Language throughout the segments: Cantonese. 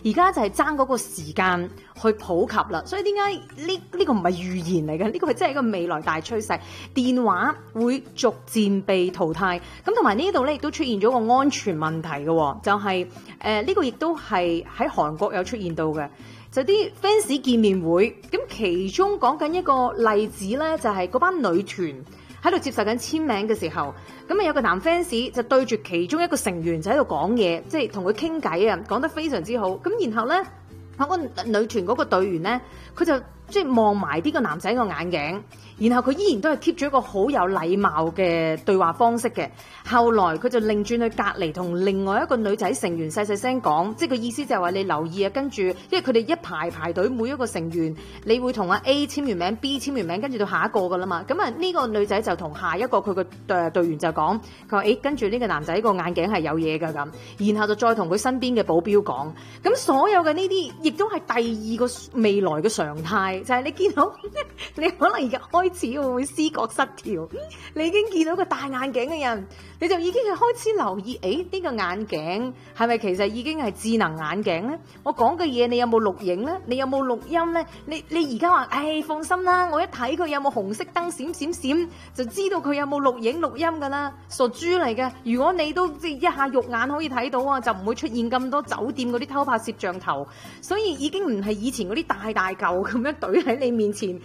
而家就係爭嗰個時間去普及啦。所以點解呢個唔係預言嚟嘅？呢個係真係一個未來大趨勢，電話會逐漸被淘汰。咁同埋呢度咧亦都出現咗個安全問題嘅，就係呢個亦都係喺韓國有出現到嘅。就啲 fans 見面會，咁其中講緊一個例子咧，就係嗰班女團喺度接受緊簽名嘅時候，咁啊有個男 fans 就對住其中一個成員就喺度講嘢，即係同佢傾偈啊，講得非常之好。咁然後咧，嗰個女團嗰個隊員咧，佢就即係望埋呢個男仔個眼鏡，然後佢依然都係 keep 住一個好有禮貌嘅對話方式嘅。後來佢就擰轉去隔離同另外一個女仔成員細細聲講，即係個意思就係話你留意啊，跟住因為佢哋一排隊每一個成員，你會同阿 A 簽完名 ，B 簽完名，跟住到下一個噶啦嘛。咁啊呢個女仔就同下一個佢個隊員就講，佢話跟住呢個男仔個眼鏡係有嘢㗎咁，然後就再同佢身邊嘅保鏢講。咁所有嘅呢啲亦都係第二個未來嘅常態，就係你見到你可能而家開始會思覺失調，你已經見到個戴眼鏡嘅人，你就已經係開始留意，呢個眼鏡係咪其實已經係智能眼鏡咧？我講嘅嘢你有冇錄影咧？你有冇錄音咧？你而家話，放心啦，我一睇佢有冇紅色燈閃閃閃，就知道佢有冇錄影錄音噶啦，傻豬嚟嘅。如果你都即係一下肉眼可以睇到啊，就唔會出現咁多酒店嗰啲偷拍攝像頭，所以已經唔係以前嗰啲大嚿咁樣懟喺你面前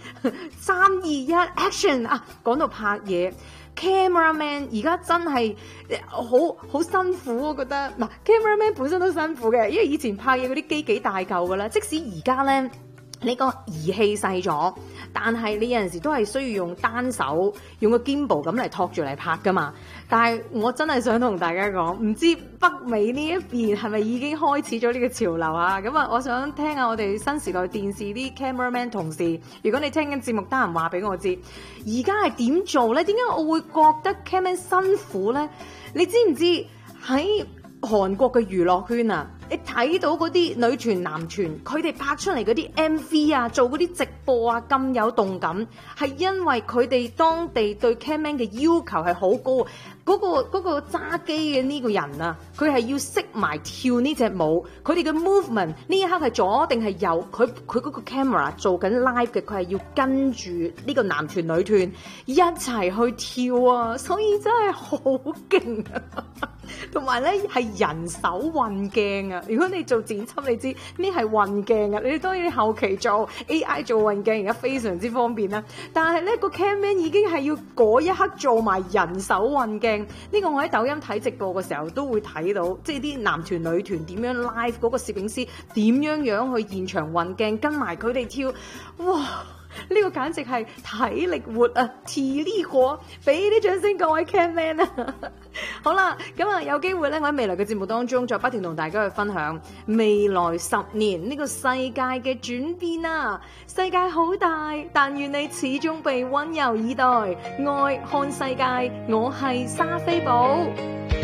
3、2、1 action 啊！講到拍嘢。cameraman 而家真係好辛苦，我覺得嗱 cameraman 本身都辛苦嘅，因為以前拍嘢嗰啲機幾大嚿㗎啦，即使而家咧你個儀器細咗，但係你有陣時都係需要用單手用個 gimbal 咁嚟托住嚟拍㗎嘛。但係我真係想同大家講，唔知北美呢一邊係咪已經開始咗呢個潮流啊？咁啊，我想聽下我哋新時代電視啲 cameraman 同事，如果你聽緊節目，得閒話俾我知，而家係點做咧？點解我會覺得 cameraman 辛苦咧？你知唔知喺韓國嘅娛樂圈啊，你睇到嗰啲女團男團，佢哋拍出嚟嗰啲 MV 啊，做嗰啲直播啊，咁有動感，係因為佢哋當地對 cameraman 嘅要求係好高。嗰個揸機嘅呢個人啊，佢係要識埋跳呢隻舞，佢哋嘅 movement 呢一刻係左定係右，佢嗰個 camera 做緊 live 嘅，佢係要跟住呢個男團女團一齊去跳啊，所以真係好勁啊！同埋咧係人手運鏡啊！如果你做剪輯，你知呢係運鏡啊！你當然後期做 AI 做運鏡，而家非常之方便啦。但係咧個 cameraman 已經係要嗰一刻做埋人手運鏡。呢個我喺抖音睇直播嘅時候都會睇到，即係啲男團女團點樣 live 嗰個攝影師點樣去現場運鏡跟埋佢哋跳，哇！呢個簡直係體力活啊，體力活，俾啲掌聲各位 cameraman 啊！好啦，咁啊有機會咧，我喺未來嘅節目當中再不斷同大家去分享未來10年呢個世界嘅轉變啊！世界好大，但願你始終被溫柔以待，愛看世界，我係莎菲寶。